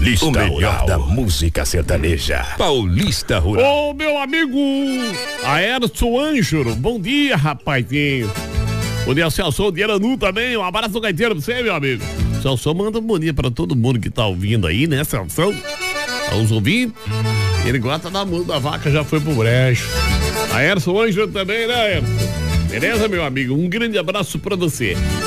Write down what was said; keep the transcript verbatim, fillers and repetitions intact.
Paulista o melhor Rural da música sertaneja. Paulista Rural. Ô, meu amigo Aércio Ângelo, bom dia, rapazinho. O dia Celso de Aranu também, um abraço do gaiteiro pra você, meu amigo. Celso manda um bom dia pra todo mundo que tá ouvindo aí, né, Celso? Aos ouvintes, ele gosta da música da vaca, já foi pro brejo. Aércio Ângelo também, né, Aércio? Beleza, meu amigo? Um grande abraço pra você.